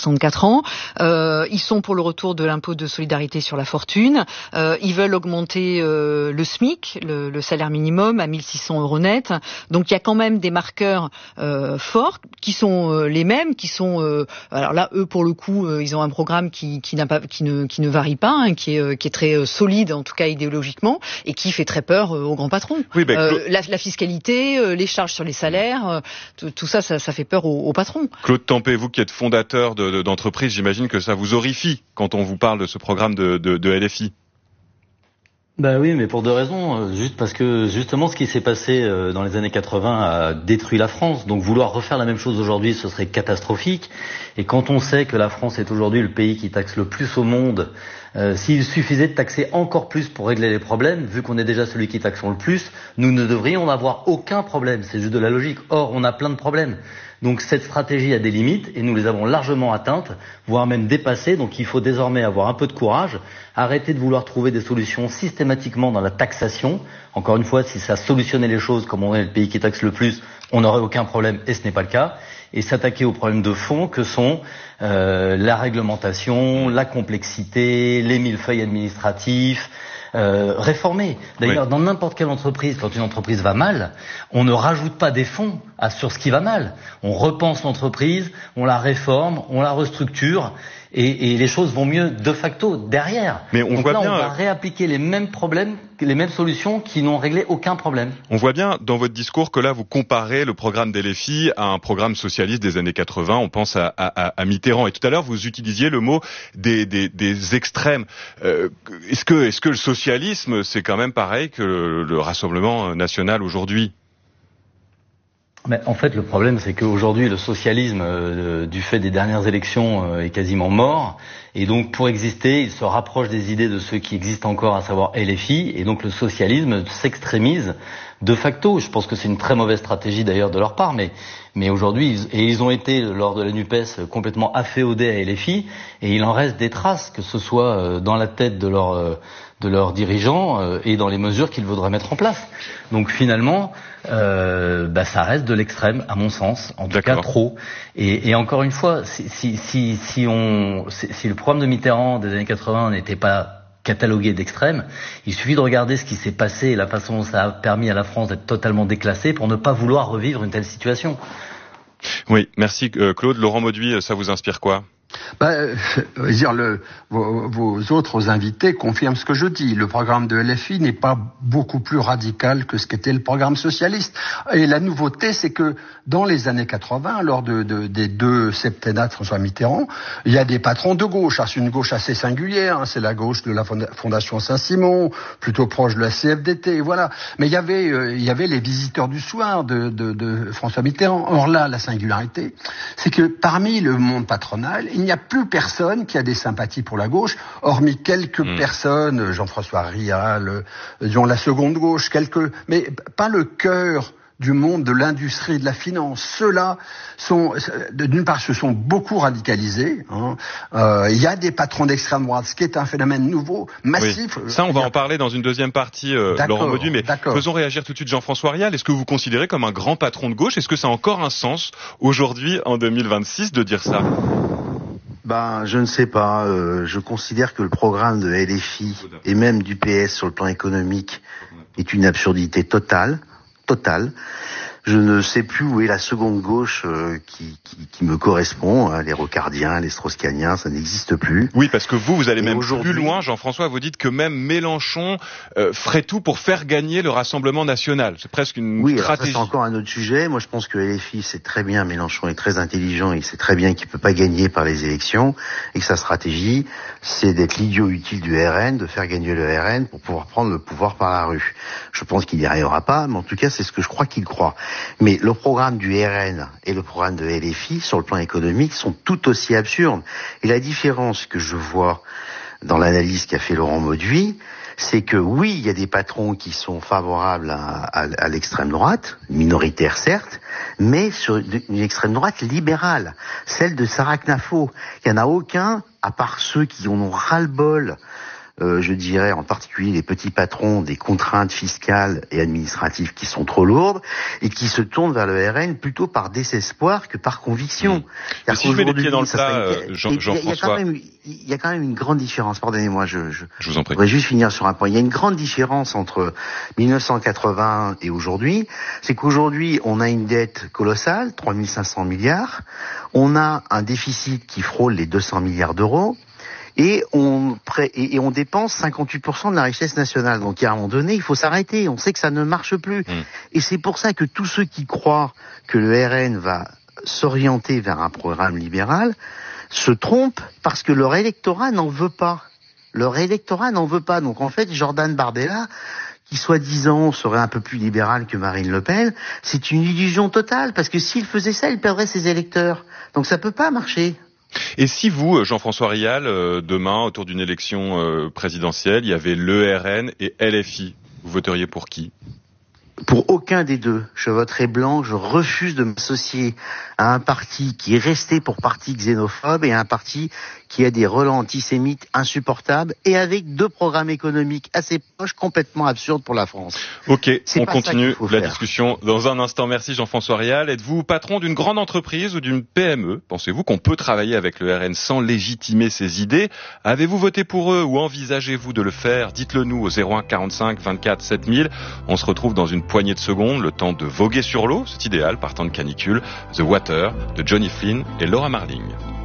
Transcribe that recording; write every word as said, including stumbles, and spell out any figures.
soixante-quatre ans. Euh, ils sont pour le retour de l'impôt de solidarité sur la fortune. Euh, ils veulent augmenter euh, le SMIC, le, le salaire minimum, à mille six cents euros net. Donc il y a quand même des marqueurs euh, forts qui sont euh, les mêmes, qui sont euh, alors là eux pour le coup euh, ils ont un programme qui, qui n'a pas, qui ne, qui ne varie pas, hein, qui est, euh, qui est très euh, solide en tout cas idéologiquement et qui fait très peur euh, aux grands patrons. Oui, ben, euh, Claude... la, la fiscalité, euh, les charges sur les salaires, euh, tout, tout ça, ça, ça fait peur aux, aux patrons. Claude Tempé, vous qui êtes fondateur de, de, d'entreprise, j'imagine que ça vous horrifie quand on vous parle de ce programme de, de, de L F I. Bah oui, mais pour deux raisons. Juste parce que justement, ce qui s'est passé dans les années quatre-vingts a détruit la France. Donc vouloir refaire la même chose aujourd'hui, ce serait catastrophique. Et quand on sait que la France est aujourd'hui le pays qui taxe le plus au monde, euh, s'il suffisait de taxer encore plus pour régler les problèmes, vu qu'on est déjà celui qui taxe le plus, nous ne devrions avoir aucun problème. C'est juste de la logique. Or, on a plein de problèmes. Donc cette stratégie a des limites et nous les avons largement atteintes, voire même dépassées. Donc il faut désormais avoir un peu de courage, arrêter de vouloir trouver des solutions systématiquement dans la taxation. Encore une fois, si ça solutionnait les choses comme on est le pays qui taxe le plus, on n'aurait aucun problème et ce n'est pas le cas. Et s'attaquer aux problèmes de fond que sont euh, la réglementation, la complexité, les millefeuilles administratifs. Euh, réformer. D'ailleurs, oui. Dans n'importe quelle entreprise, quand une entreprise va mal, on ne rajoute pas des fonds à, sur ce qui va mal. On repense l'entreprise, on la réforme, on la restructure, et, et les choses vont mieux de facto derrière. Mais on Donc voit là, bien... on va réappliquer les mêmes problèmes, les mêmes solutions qui n'ont réglé aucun problème. On voit bien dans votre discours que là, vous comparez le programme d'L F I à un programme socialiste des années quatre-vingts. On pense à, à, à Mitterrand. Et tout à l'heure, vous utilisiez le mot des, des, des extrêmes. Euh, est-ce que, est-ce que le socialisme, c'est quand même pareil que le, le Rassemblement national aujourd'hui ? Mais en fait, le problème, c'est qu'aujourd'hui, le socialisme, euh, du fait des dernières élections, euh, est quasiment mort. Et donc, pour exister, il se rapproche des idées de ceux qui existent encore, à savoir L F I. Et donc, le socialisme s'extrémise de facto. Je pense que c'est une très mauvaise stratégie, d'ailleurs, de leur part. Mais, mais aujourd'hui, ils, et ils ont été, lors de la NUPES, complètement afféodés à L F I. Et il en reste des traces, que ce soit euh, dans la tête de leur... Euh, de leurs dirigeants euh, et dans les mesures qu'ils voudraient mettre en place. Donc finalement, euh, bah, ça reste de l'extrême, à mon sens, en tout D'accord. cas trop. Et, et encore une fois, si, si, si, si, on, si, si le programme de Mitterrand des années quatre-vingts n'était pas catalogué d'extrême, il suffit de regarder ce qui s'est passé et la façon dont ça a permis à la France d'être totalement déclassée pour ne pas vouloir revivre une telle situation. Oui, merci euh, Claude. Laurent Mauduit, ça vous inspire quoi ? Bah, euh, dire le, vos, vos autres invités confirment ce que je dis. Le programme de L F I n'est pas beaucoup plus radical que ce qu'était le programme socialiste. Et la nouveauté, c'est que dans les années quatre-vingts, lors de, de, des deux septennats de François Mitterrand, il y a des patrons de gauche. C'est une gauche assez singulière. Hein, c'est la gauche de la Fondation Saint-Simon, plutôt proche de la C F D T. Voilà. Mais il y avait, euh, il y avait les visiteurs du soir de, de, de François Mitterrand. Or là, la singularité, c'est que parmi le monde patronal, il n'y a plus personne qui a des sympathies pour la gauche, hormis quelques mmh. personnes, Jean-François Rial, euh, disons la seconde gauche, quelques, mais pas le cœur du monde de l'industrie et de la finance. Ceux-là sont, d'une part, se sont beaucoup radicalisés. Hein. Euh, il y a des patrons d'extrême droite, ce qui est un phénomène nouveau, massif. Oui. Ça, on va en parler dans une deuxième partie, euh, Laurent Mauduit, mais d'accord. Faisons réagir tout de suite Jean-François Rial. Est-ce que vous vous considérez comme un grand patron de gauche ? Est-ce que ça a encore un sens, aujourd'hui, en deux mille vingt-six, de dire ça ? Ben, je ne sais pas. Euh, je considère que le programme de L F I et même du P S sur le plan économique est une absurdité totale, totale. Je ne sais plus où est la seconde gauche euh, qui, qui, qui me correspond. Hein, les rocardiens, les strauss-kahniens, ça n'existe plus. Oui, parce que vous, vous allez et même plus loin, Jean-François. Vous dites que même Mélenchon euh, ferait tout pour faire gagner le Rassemblement national. C'est presque une oui, stratégie. Oui, c'est encore un autre sujet. Moi, je pense que L F I, c'est très bien. Mélenchon est très intelligent. Il sait très bien qu'il peut pas gagner par les élections et que sa stratégie, c'est d'être l'idiot utile du R N, de faire gagner le R N pour pouvoir prendre le pouvoir par la rue. Je pense qu'il n'y arrivera pas, mais en tout cas, c'est ce que je crois qu'il croit. Mais le programme du R N et le programme de L F I, sur le plan économique, sont tout aussi absurdes. Et la différence que je vois dans l'analyse qu'a fait Laurent Mauduit, c'est que oui, il y a des patrons qui sont favorables à, à, à l'extrême droite, minoritaire certes, mais sur une extrême droite libérale, celle de Sarah Knafo. Il n'y en a aucun, à part ceux qui en ont ras-le-bol euh, je dirais en particulier les petits patrons, des contraintes fiscales et administratives qui sont trop lourdes et qui se tournent vers le R N plutôt par désespoir que par conviction. Mmh. Si je mets les pieds dans le plat, une... Jean, Jean-François... Il y a quand même une grande différence, pardonnez-moi, je, je, je vous en prie. voudrais juste finir sur un point. Il y a une grande différence entre mille neuf cent quatre-vingt et aujourd'hui, c'est qu'aujourd'hui, on a une dette colossale, trois mille cinq cents milliards, on a un déficit qui frôle les deux cents milliards d'euros, et on, et on dépense cinquante-huit pour cent de la richesse nationale. Donc à un moment donné, il faut s'arrêter, on sait que ça ne marche plus. Mmh. Et c'est pour ça que tous ceux qui croient que le R N va s'orienter vers un programme libéral se trompent parce que leur électorat n'en veut pas. Leur électorat n'en veut pas. Donc en fait, Jordan Bardella, qui soi-disant serait un peu plus libéral que Marine Le Pen, c'est une illusion totale, parce que s'il faisait ça, il perdrait ses électeurs. Donc ça peut pas marcher. Et si vous, Jean-François Rial, demain, autour d'une élection présidentielle, il y avait l'E R N et L F I, vous voteriez pour qui ? Pour aucun des deux. Je voterai blanc. Je refuse de m'associer à un parti qui est resté pour parti xénophobe et à un parti qui a des relents antisémites insupportables et avec deux programmes économiques assez proches, complètement absurdes pour la France. Ok, C'est on continue la faire. discussion dans un instant. Merci Jean-François Rial. Êtes-vous patron d'une grande entreprise ou d'une P M E ? Pensez-vous qu'on peut travailler avec le R N sans légitimer ses idées ? Avez-vous voté pour eux ou envisagez-vous de le faire ? Dites-le nous au zéro un quarante-cinq vingt-quatre sept mille. On se retrouve dans une poignée de secondes, le temps de voguer sur l'eau, c'est idéal, partant de canicule. The Water de Johnny Flynn et Laura Marling.